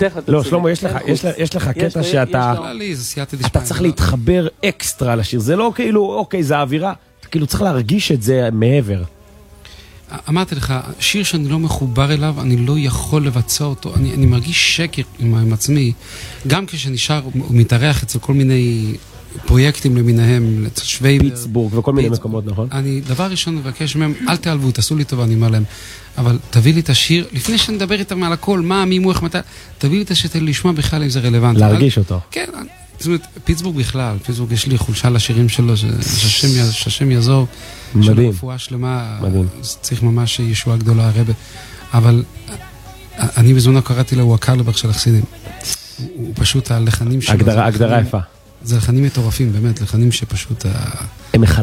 לא, שלמה, יש לך קטע שאתה צריך להתחבר אקסטרה לשיר. זה לא כאילו, אוקיי, זה האווירה. אתה כאילו צריך להרגיש את זה מעבר. אמרתי לך, שיר שאני לא מחובר אליו, אני לא יכול לבצע אותו. אני מרגיש שקר עם עצמי, גם כשנשאר ומתארח אצל כל מיני פרויקטים למיניהם, לתושבי פיטסבורג וכל מיני מקומות, נכון? אני דבר ראשון מבקש מהם, אל תעלבו, תעשו לי טובה, אני אומר להם, אבל תביא לי את השיר, לפני שאני מדבר איתם על הכל, מה, מי, איך, מתי, תביא לי את השיר, לשמוע בכלל אם זה רלוונטי. להרגיש אותו. כן, זאת אומרת, פיטסבורג בכלל, פיטסבורג יש לי חולשה לשירים שלו, שהשם יעזור, מדהים. רפואה שלמה, צריך ממש ישועה גדולה הרבה, אבל אני בזמנו קראתי לו, הוא הקרלבך של החסידים. הוא פשוט הלחנים שלו. הגדרה יפה. זה לחנים מטורפים, באמת, לחנים שפשוט... הם